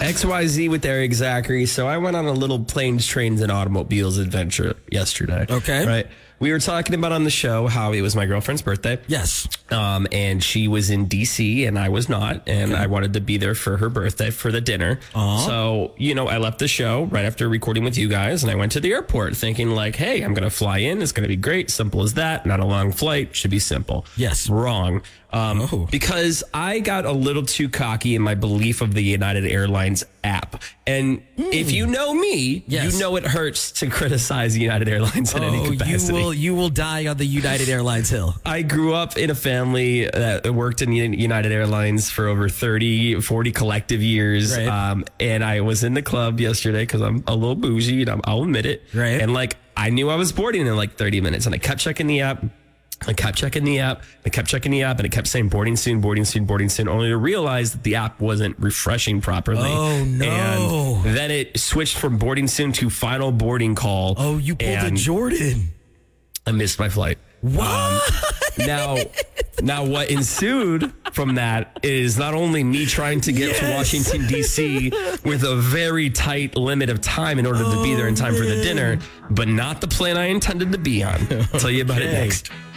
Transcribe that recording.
XYZ with Eric Zachary. So I went on a little planes, trains, and automobiles adventure yesterday. Okay. Right. We were talking about on the show how it was my girlfriend's birthday. Yes. And she was in DC and I was not. And I wanted to be there for her birthday for the dinner. So, I left the show right after recording with you guys and I went to the airport thinking like, hey, I'm going to fly in. It's going to be great. Simple as that. Not a long flight. Should be simple. Yes. Wrong. Because I got a little too cocky in my belief of the United Airlines app. And if you know me, you know it hurts to criticize United Airlines in any capacity. You will die on the United Airlines hill. I grew up in a family that worked in United Airlines for over 30, 40 collective years. Right. And I was in the club yesterday because I'm a little bougie and I'll admit it. Right. And I knew I was boarding in 30 minutes and I kept checking the app. I kept checking the app, and it kept saying boarding soon, only to realize that the app wasn't refreshing properly. Oh, no. And then it switched from boarding soon to final boarding call. Oh, you pulled a Jordan. I missed my flight. What? Now what ensued from that is not only me trying to get to Washington, D.C. with a very tight limit of time in order to be there in time for the dinner, but not the plane I intended to be on. I'll tell you about it next.